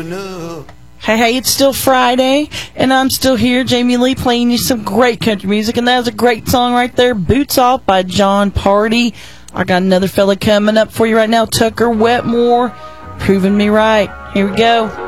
Hey, it's still Friday, and I'm still here, Jamie Lee, playing you some great country music, and that was a great song right there, Boots Off by John Party. I got another fella coming up for you right now, Tucker Wetmore, proving me right. Here we go.